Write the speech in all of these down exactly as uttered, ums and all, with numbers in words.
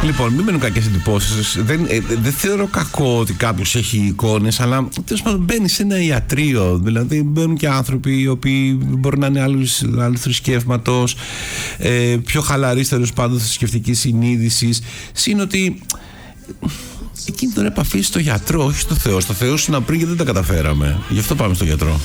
Λοιπόν, μην μένουν κακές εντυπώσεις. Δεν, ε, δεν θεωρώ κακό ότι κάποιος έχει εικόνες, αλλά τέλος πάντων μπαίνει σε ένα ιατρείο. Δηλαδή μπαίνουν και άνθρωποι οι οποίοι μπορεί να είναι άλλου θρησκεύματος, ε, πιο χαλαρής τέλος πάντων θρησκευτικής συνείδησης. Συν ότι εκείνη την επαφή στο γιατρό, όχι στο Θεό. Στο Θεό σου να πριν και δεν τα καταφέραμε. Γι' αυτό πάμε στο γιατρό.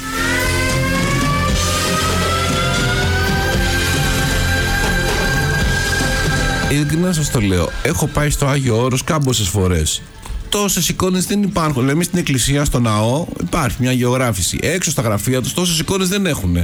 Ειλικρινά σας το λέω, έχω πάει στο Άγιο Όρος κάμποσες φορές. Τόσες εικόνες δεν υπάρχουν. Λέμε στην εκκλησία, στο ναό υπάρχει μια γεωγράφηση. Έξω στα γραφεία τους τόσες εικόνες δεν έχουνε.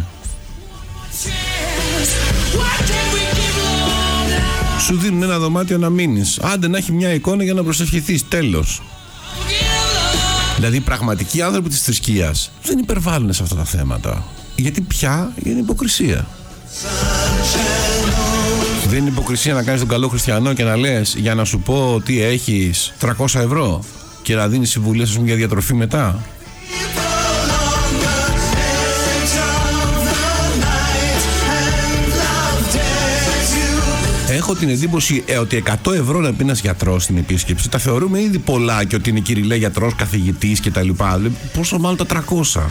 Σου δίνουν ένα δωμάτιο να μείνεις. Άντε να έχει μια εικόνα για να προσευχηθείς. Τέλος. Δηλαδή οι πραγματικοί άνθρωποι της θρησκείας δεν υπερβάλλουν σε αυτά τα θέματα. Γιατί πια είναι υποκρισία. Δεν είναι υποκρισία να κάνεις τον καλό χριστιανό και να λες για να σου πω ότι έχεις τριακόσια ευρώ και να δίνεις συμβουλές ας πούμε, για διατροφή μετά. Έχω την εντύπωση ε, ότι εκατό ευρώ να πει ένας γιατρός στην επίσκεψη τα θεωρούμε ήδη πολλά και ότι είναι κυριλέ γιατρός, καθηγητής κτλ. Πόσο μάλλον τα τριακόσια.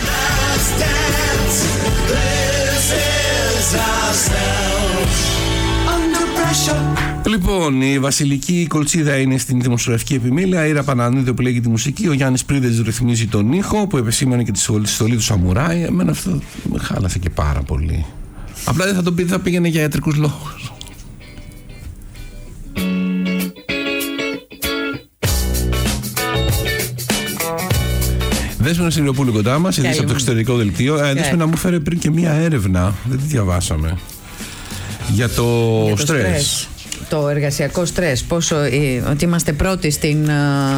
Λοιπόν, η Βασιλική Κολτσίδα είναι στην δημοσιογραφική επιμέλεια. Η Ήρα Πανανίδου επιλέγει τη μουσική. Ο Γιάννης Πρίδες ρυθμίζει τον ήχο που επεσήμανε και τη στολή του Σαμουράι. Εμένα αυτό με χάλασε και πάρα πολύ. Απλά δεν θα τον πει, θα πήγαινε για ιατρικούς λόγους. Δέσποινα Σιλιοπούλου κοντά μας, ειδήσει από το εξωτερικό δελτίο. Ε, Δέσποινα μου φέρε πριν και μία έρευνα, δεν τη διαβάσαμε. Για το, για το στρες. στρες. Το εργασιακό στρες. Πόσο, ε, ότι είμαστε πρώτοι στην,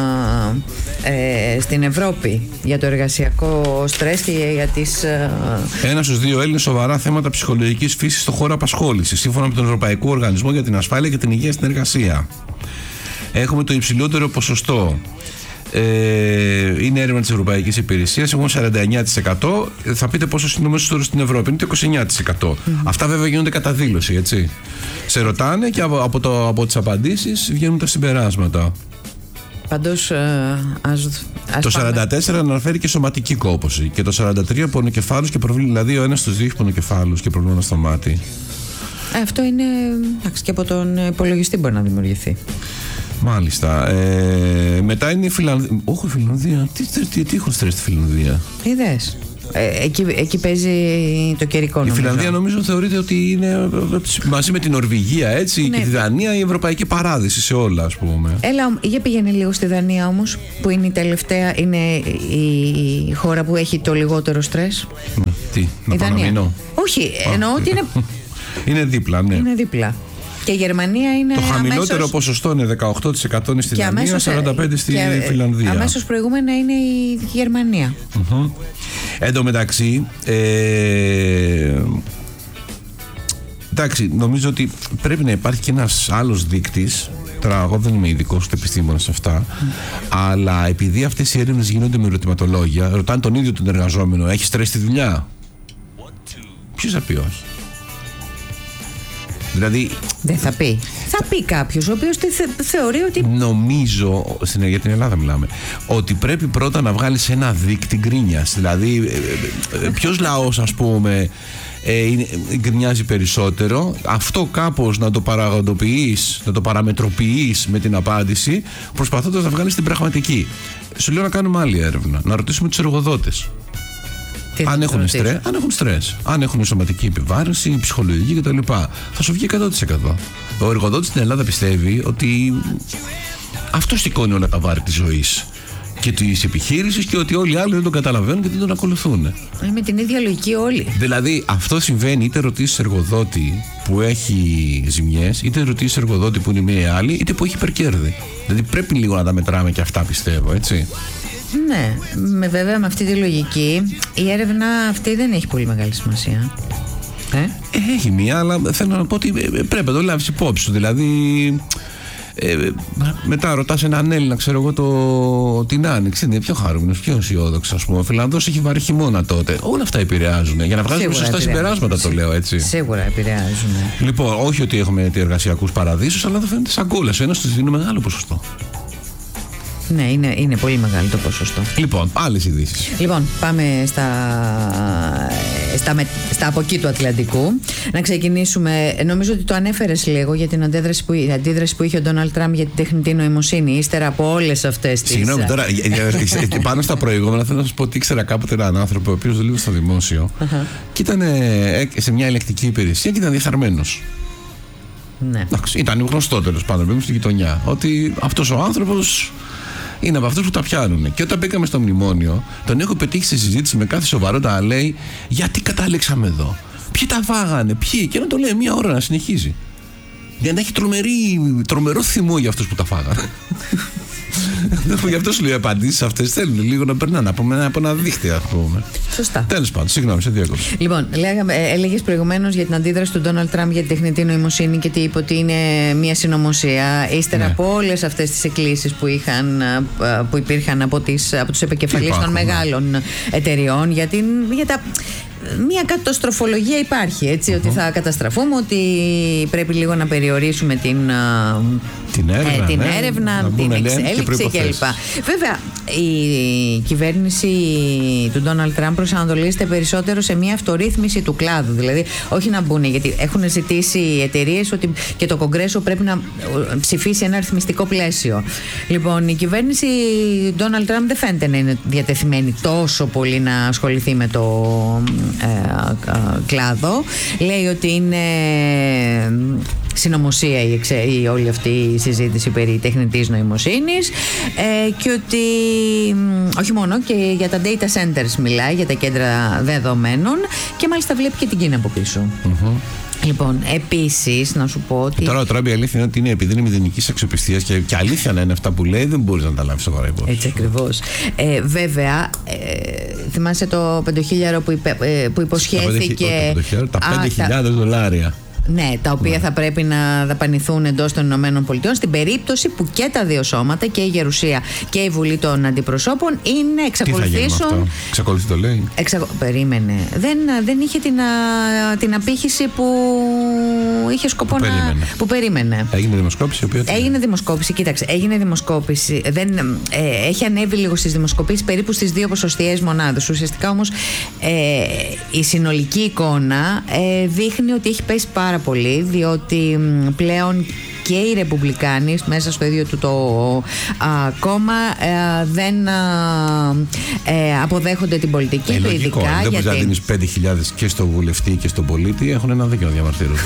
ε, στην Ευρώπη για το εργασιακό στρες και για τις... Ε... Ένα στους δύο Έλληνες σοβαρά θέματα ψυχολογικής φύσης στο χώρο απασχόλησης, σύμφωνα με τον Ευρωπαϊκό Οργανισμό για την Ασφάλεια και την Υγεία στην Εργασία. Έχουμε το υψηλότερο ποσοστό. Ε, είναι έρευνα της Ευρωπαϊκής Υπηρεσίας. Έχουμε σαράντα εννέα τοις εκατό. Θα πείτε πόσο είναι ο μέσος όρος στην Ευρώπη. Είναι το είκοσι εννέα τοις εκατό. Mm-hmm. Αυτά βέβαια γίνονται κατά δήλωση, έτσι. Σε ρωτάνε και από, από, το, από τις απαντήσεις βγαίνουν τα συμπεράσματα. Πάντως, ε, ας, ας το σαράντα τέσσερα αναφέρει και σωματική κόπωση. Και το σαράντα τρία πονοκεφάλους και προβλήματα. Δηλαδή, ο ένας στους δύο έχει πονοκεφάλους και προβλήματα στο μάτι. Ε, αυτό είναι. Εντάξει, και από τον υπολογιστή μπορεί να δημιουργηθεί. Μάλιστα. Ε, μετά είναι η Φιλανδία. Όχι, η Φιλανδία. Τι, τι, τι, τι έχουν στρες στη Φιλανδία. Είδες. Ε, εκεί, εκεί παίζει το καιρικό νομίζω. Η Φιλανδία νομίζω θεωρείται ότι είναι μαζί με την Νορβηγία, έτσι, ναι. Και τη Δανία η ευρωπαϊκή παράδειση σε όλα, ας πούμε. Έλα, για πήγαινε λίγο στη Δανία όμως, που είναι η τελευταία, είναι η χώρα που έχει το λιγότερο στρες. Τι, να πάω να μείνω. Όχι, εννοώ ότι είναι... είναι δίπλα, ναι. Είναι δίπλα. Και η Γερμανία είναι. Το χαμηλότερο αμέσως... ποσοστό είναι δεκαοκτώ τοις εκατό στη Δανία, σαράντα πέντε τοις εκατό στη Φιλανδία. Αμέσως προηγούμενα είναι η Γερμανία. Uh-huh. Εν τω μεταξύ, ε, εντάξει, νομίζω ότι πρέπει να υπάρχει και ένας άλλος δείκτης. Τώρα, εγώ δεν είμαι ειδικός ούτε επιστήμονας σε αυτά, mm. αλλά επειδή αυτές οι έρευνες γίνονται με ερωτηματολόγια, ρωτάνε τον ίδιο τον εργαζόμενο, έχει στρες στη δουλειά. Ποιος θα πει όχι. Δηλαδή, δεν θα πει. Θα πει κάποιος ο οποίος θε, θεωρεί ότι. Νομίζω, στην, για την Ελλάδα μιλάμε, ότι πρέπει πρώτα να βγάλεις ένα δείκτη γκρίνιας. Δηλαδή, ε, ε, ποιος λαός, ας πούμε, ε, γκρινιάζει περισσότερο. Αυτό κάπως να το παραγοντοποιείς, να το παραμετροποιείς με την απάντηση, προσπαθώντας να βγάλεις την πραγματική. Σου λέω να κάνουμε άλλη έρευνα. Να ρωτήσουμε τους εργοδότες. Αν έχουν, στρες, αν έχουν στρες, αν έχουν σωματική επιβάρυνση, ψυχολογική κτλ. Θα σου βγει εκατό τοις εκατό. Ο εργοδότης στην Ελλάδα πιστεύει ότι αυτό σηκώνει όλα τα βάρη της ζωής και της επιχείρησης και ότι όλοι οι άλλοι δεν τον καταλαβαίνουν και δεν τον ακολουθούν. Ε, με την ίδια λογική όλοι. Δηλαδή αυτό συμβαίνει είτε ρωτήσεις εργοδότη που έχει ζημιές, είτε ρωτήσεις εργοδότη που είναι μία άλλη, είτε που έχει υπερκέρδη. Δηλαδή πρέπει λίγο να τα μετράμε και αυτά, πιστεύω, έτσι. Ναι, με, βέβαια με αυτή τη λογική η έρευνα αυτή δεν έχει πολύ μεγάλη σημασία. Ε? Έχει μία, αλλά θέλω να πω ότι πρέπει να το λάβεις υπόψη σου. Δηλαδή Ε, μετά ρωτάς έναν Έλληνα, ξέρω εγώ, το, την Άνοιξη. Είναι πιο χαρούμενος, πιο αισιόδοξος, ας πούμε. Ο Φιλανδός έχει βαρύ χειμώνα τότε. Όλα αυτά επηρεάζουν. Για να βγάζουμε σωστά συμπεράσματα, το λέω έτσι. Σίγουρα επηρεάζουν. Λοιπόν, όχι ότι έχουμε εργασιακούς παραδείσους, αλλά δεν φαίνεται σαν κόλλες. Ένας τους δίνει μεγάλο ποσοστό. Ναι, είναι, είναι πολύ μεγάλο το ποσοστό. Λοιπόν, άλλες ειδήσεις. Λοιπόν, πάμε στα, στα, στα από εκεί του Ατλαντικού. Να ξεκινήσουμε. Νομίζω ότι το ανέφερες λίγο για την αντίδραση που, η αντίδραση που είχε ο Ντόναλντ Τραμπ για την τεχνητή νοημοσύνη, ύστερα από όλες αυτές τις. Συγγνώμη, τώρα πάνω στα προηγούμενα θέλω να σας πω ότι ήξερα κάποτε έναν άνθρωπο ο οποίος δούλευε στο δημόσιο uh-huh. και ήταν σε μια ηλεκτρική υπηρεσία και ήταν διεφθαρμένος. Ναι. Ήταν γνωστό τέλος πάντων, βέβαια στη γειτονιά, ότι αυτός ο άνθρωπος είναι από αυτούς που τα πιάνουν. Και όταν μπήκαμε στο μνημόνιο, τον έχω πετύχει σε συζήτηση με κάθε σοβαρότητα να λέει: γιατί κατάληξαμε εδώ, ποιοι τα φάγανε, ποιοι. Και να το λέει μία ώρα να συνεχίζει. Για να έχει τρομερή, τρομερό θυμό για αυτούς που τα φάγανε. Γι' αυτό σου λέω οι απαντήσεις αυτές θέλουν λίγο να περνάνε από ένα δίχτυ, ας πούμε. Σωστά. Τέλος πάντων, συγγνώμη, σε διάκοψα. Λοιπόν, έλεγες προηγουμένως για την αντίδραση του Ντόναλντ Τραμπ για την τεχνητή νοημοσύνη και τι είπε ότι είναι μια συνωμοσία. Ύστερα ναι. από όλες αυτές τις εκκλήσεις που, είχαν, που υπήρχαν από, τις, από τους επικεφαλείς των μεγάλων ναι. εταιριών για, την, για τα. Μία καταστροφολογία υπάρχει, έτσι, uh-huh. ότι θα καταστραφούμε, ότι πρέπει λίγο να περιορίσουμε την, την έρευνα, ε, την, ναι, έρευνα, την εξέλιξη κλπ. Βέβαια, η κυβέρνηση του Ντόναλντ Τραμπ προσανατολίζεται περισσότερο σε μια αυτορύθμιση του κλάδου. Δηλαδή, όχι να μπουν, γιατί έχουν ζητήσει οι εταιρείες ότι και το Κογκρέσο πρέπει να ψηφίσει ένα ρυθμιστικό πλαίσιο. Λοιπόν, η κυβέρνηση του Ντόναλντ Τραμπ δεν φαίνεται να είναι διατεθειμένη τόσο πολύ να ασχοληθεί με το Ε, κλάδο. Λέει ότι είναι συνωμοσία η, εξε, η όλη αυτή η συζήτηση περί τεχνητής νοημοσύνης ε, και ότι όχι μόνο και για τα data centers μιλάει, για τα κέντρα δεδομένων και μάλιστα βλέπει και την Κίνα από πίσω. Mm-hmm. Λοιπόν, επίσης να σου πω ότι. Τώρα ο Τραμπ η αλήθεια είναι ότι είναι επειδή είναι μηδενικής αξιοπιστίας και, και αλήθεια να είναι αυτά που λέει, δεν μπορείς να τα λάβεις σοβαρά υπόψη. Έτσι ακριβώς. Ε, βέβαια, ε, θυμάσαι το πεντοχίλιαρο που, υπε, ε, που υποσχέθηκε. Τα πέντε χιλιάδες δολάρια. Ναι, τα οποία ναι. θα πρέπει να δαπανηθούν εντός των Ηνωμένων Πολιτειών στην περίπτωση που και τα δύο σώματα, και η Γερουσία και η Βουλή των Αντιπροσώπων, είναι εξακολουθήσουν. Εξακολουθεί το λέει. Εξακο... Περίμενε. Δεν, δεν είχε την, α, την απήχηση που είχε σκοπό που να. Περίμενε. Που περίμενε. Έγινε δημοσκόπηση. Οποία... Έγινε δημοσκόπηση. Κοίταξε, έγινε δημοσκόπηση. Δεν, ε, έχει ανέβει λίγο στις δημοσκοπήσεις περίπου στις δύο ποσοστιαίες μονάδες. Ουσιαστικά όμως ε, η συνολική εικόνα ε, δείχνει ότι έχει πέσει πάρα πολύ, διότι πλέον και οι Ρεπουμπλικάνοι μέσα στο ίδιο του το α, κόμμα α, δεν α, ε, αποδέχονται την πολιτική. Ε, του λογικό, ειδικά δεν γιατί... μπορεί να δίνεις πέντε χιλιάδες και στον βουλευτή και στον πολίτη, έχουν ένα δίκαιο να διαμαρτύρονται.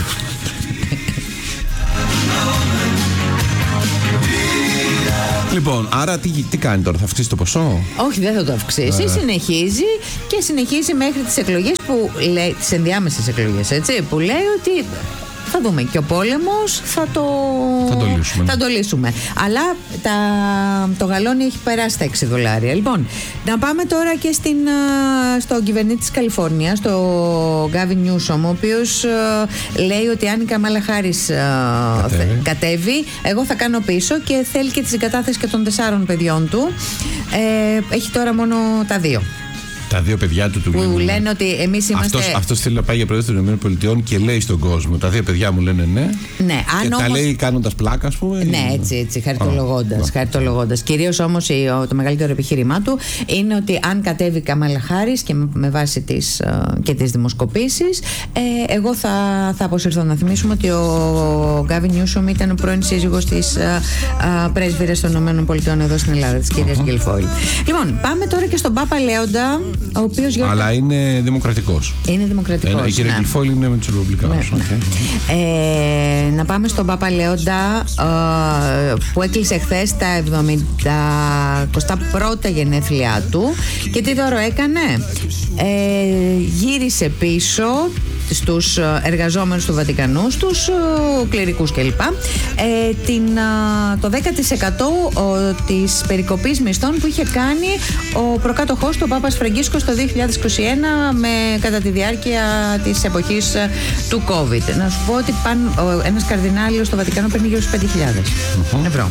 Λοιπόν, άρα τι, τι κάνει τώρα, θα αυξήσει το ποσό? Όχι, δεν θα το αυξήσει. Ε. Συνεχίζει και συνεχίζει μέχρι τις εκλογές που λέει, τις ενδιάμεσες εκλογές, έτσι, που λέει ότι θα δούμε και ο πόλεμος θα το, θα το, λύσουμε. Θα το λύσουμε. Αλλά τα, το γαλόνι έχει περάσει τα έξι δολάρια. Λοιπόν, να πάμε τώρα και στην, στον κυβερνήτη της Καλιφόρνιας, τον Γκάβιν Νιούσομ, ο οποίος λέει ότι αν η Καμάλα Χάρις κατέβει. κατέβει, εγώ θα κάνω πίσω, και θέλει και τη συγκατάθεση και των τεσσάρων παιδιών του. Ε, έχει τώρα μόνο τα δύο. Τα δύο παιδιά του του που λένε, λένε ότι εμείς είμαστε. Αυτός, αυτός θέλει να πάει για πρόεδρο των ΗΠΑ και λέει στον κόσμο: τα δύο παιδιά μου λένε ναι. Ναι, αν και όμως... τα λέει κάνοντας πλάκα, ας πούμε. Ναι, έτσι, έτσι, χαριτολογώντας. Oh, χαριτολογώντας. Κυρίως όμως το μεγαλύτερο επιχείρημά του είναι ότι αν κατέβει η Καμάλα Χάρις και με βάση τις, και τις δημοσκοπήσεις, ε, εγώ θα, θα αποσυρθώ. Να θυμίσουμε ότι ο Γκάβιν Νιούσομ ήταν ο πρώην σύζυγος της πρέσβυρας των ΗΠΑ εδώ στην Ελλάδα, της κυρίας uh-huh. Γκελφόιλ. Λοιπόν, πάμε τώρα και στον Πάπα Λέοντα. Ο οποίος γιορτά... Αλλά είναι δημοκρατικός. Είναι δημοκρατικός. Ε, η κυρία Γκελφόιλ είναι με τους Ρεπουμπλικάνους. Ναι. Okay. Ε, να πάμε στον Πάπα Λέοντα, ε, που έκλεισε χθες τα εβδομήντα πρώτα γενέθλιά του. Και τι δώρο έκανε? Ε, γύρισε πίσω στους εργαζόμενους του Βατικανού, στους κληρικούς κλπ. Ε, την, το δέκα τοις εκατό της περικοπής μισθών που είχε κάνει ο προκάτοχός του, ο Πάπας Φραγκίσκος, το δύο χιλιάδες είκοσι ένα με, κατά τη διάρκεια της εποχής του COVID. Να σου πω ότι παν, ο, ένας καρδινάλιος στο Βατικανό παίρνει γύρω στους πέντε χιλιάδες uh-huh. ευρώ.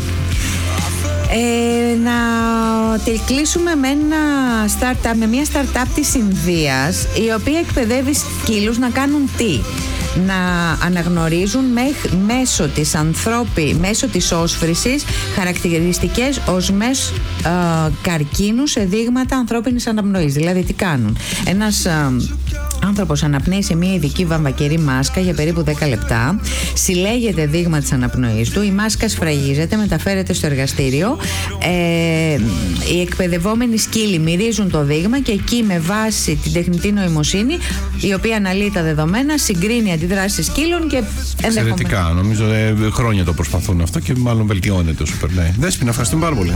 Ε, να τελειώσουμε με, ένα startup, με μια startup της Ινδίας, η οποία εκπαιδεύει σκύλους να κάνουν τι? Να αναγνωρίζουν με, μέσω της ανθρώπι, μέσω της όσφρησης χαρακτηριστικές οσμές ε, καρκίνου σε δείγματα ανθρώπινης αναπνοής. Δηλαδή τι κάνουν? Ένας ε, άνθρωπος αναπνέει σε μια ειδική βαμβακερή μάσκα για περίπου δέκα λεπτά, συλλέγεται δείγμα της αναπνοής του, η μάσκα σφραγίζεται, μεταφέρεται στο εργαστήριο, ε, οι εκπαιδευόμενοι σκύλοι μυρίζουν το δείγμα και εκεί με βάση την τεχνητή νοημοσύνη, η οποία αναλύει τα δεδομένα, συγκρίνει αντιδράσεις σκύλων και ενδεχομένως. Εξαιρετικά. Νομίζω ε, χρόνια το προσπαθούν αυτό και μάλλον βελτιώνεται όσο περνάει. Δέσποινα, ευχαριστούμε πάρα πολύ.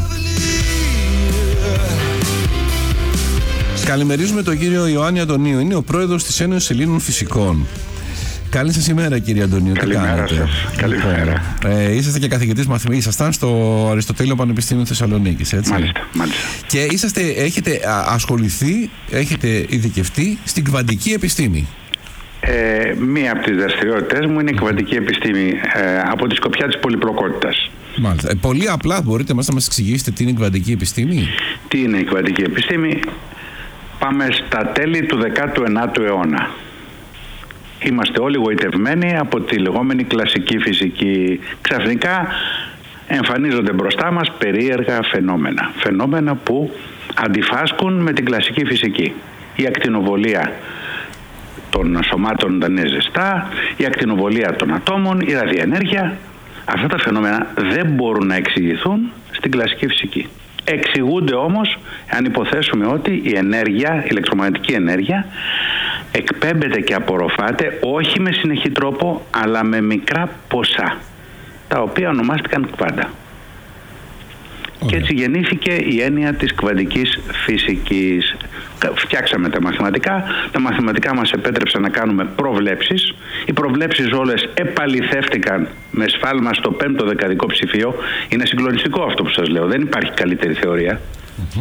Καλημερίζουμε τον κύριο Ιωάννη Αντωνίου. Είναι ο πρόεδρος της Ένωσης Ελλήνων Φυσικών. Καλή σας ημέρα, κύριε Αντωνίου. Καλημέρα σας. Καλημέρα. Ε, είσαστε και καθηγητής μαθηματικής. Ήσασταν στο Αριστοτέλειο Πανεπιστήμιο Θεσσαλονίκης, έτσι? Μάλιστα, μάλιστα. Και είσαστε, έχετε ασχοληθεί, έχετε ειδικευτεί στην κβαντική επιστήμη. Ε, μία από τις δραστηριότητες μου είναι η κβαντική επιστήμη ε, από τη σκοπιά της πολυπλοκότητας. Μάλιστα. Ε, πολύ απλά μπορείτε μας να μας εξηγήσετε τι είναι η κβαντική επιστήμη? Τι είναι η κβαντική επιστήμη? Πάμε στα τέλη του δέκατου ενάτου αιώνα. Είμαστε όλοι γοητευμένοι από τη λεγόμενη κλασική φυσική. Ξαφνικά εμφανίζονται μπροστά μας περίεργα φαινόμενα. Φαινόμενα που αντιφάσκουν με την κλασική φυσική. Η ακτινοβολία των σωμάτων όταν είναι ζεστά, η ακτινοβολία των ατόμων, η ραδιενέργεια. Αυτά τα φαινόμενα δεν μπορούν να εξηγηθούν στην κλασική φυσική. Εξηγούνται όμως αν υποθέσουμε ότι η ενέργεια, η ηλεκτρομαγνητική ενέργεια εκπέμπεται και απορροφάται όχι με συνεχή τρόπο αλλά με μικρά ποσά, τα οποία ονομάστηκαν κβάντα. Okay. Και έτσι γεννήθηκε η έννοια της κβαντικής φυσικής. Φτιάξαμε τα μαθηματικά, τα μαθηματικά μας επέτρεψαν να κάνουμε προβλέψεις. Οι προβλέψεις όλες επαληθεύτηκαν με σφάλμα στο πέμπτο δεκαδικό ψηφίο. Είναι συγκλονιστικό αυτό που σας λέω, δεν υπάρχει καλύτερη θεωρία. Mm-hmm.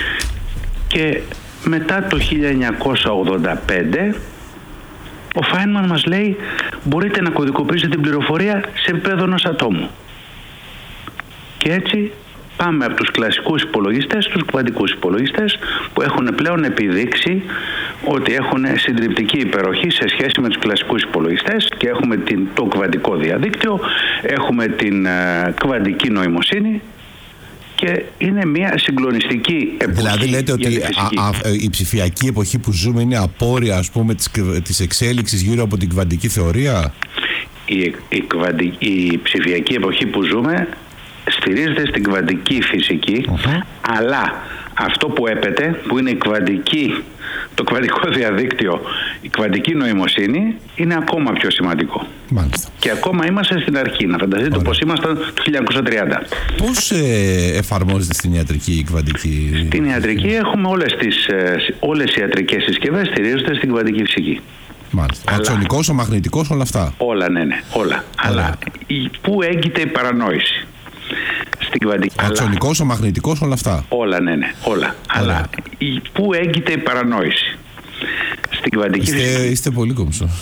Και μετά το χίλια εννιακόσια ογδόντα πέντε ο Φάινμαν μας λέει μπορείτε να κωδικοποιήσετε την πληροφορία σε επίπεδο ενός ατόμου. Και έτσι πάμε από τους κλασικούς υπολογιστές στους κβαντικούς υπολογιστές που έχουν πλέον επιδείξει ότι έχουν συντριπτική υπεροχή σε σχέση με τους κλασικούς υπολογιστές και έχουμε την, το κβαντικό διαδίκτυο, έχουμε την uh, κβαντική νοημοσύνη και είναι μια συγκλονιστική εποχή. Δηλαδή λέτε ότι α, α, η ψηφιακή εποχή που ζούμε είναι απόρρια ας πούμε της, της εξέλιξης γύρω από την κβαντική θεωρία? Η, η, κβαντι, η ψηφιακή εποχή που ζούμε στηρίζεται στην κβαντική φυσική, uh-huh. αλλά αυτό που έπεται, που είναι η κβαντική, το κβαντικό διαδίκτυο, η κβαντική νοημοσύνη, είναι ακόμα πιο σημαντικό. Μάλιστα. Και ακόμα είμαστε στην αρχή. Να φανταστείτε πώς ήμασταν το χίλια εννιακόσια τριάντα. Πώς ε, εφαρμόζεται στην ιατρική η κβαντική? Στην ιατρική έχουμε όλες, τις, όλες οι ιατρικές συσκευές στηρίζονται στην κβαντική φυσική. Μάλιστα. Ο αξονικός, ο μαγνητικός, όλα αυτά. Όλα, ναι, ναι, όλα. Αλλά πού έγκυται η παρανόηση? Στην κβαντική. Ο αξονικός, ο μαγνητικός, όλα αυτά. Όλα, ναι, ναι, όλα. Αλλά πού έγκυται η παρανόηση? Στην κβαντική είστε, φυσική. Είστε πολύ κομψό.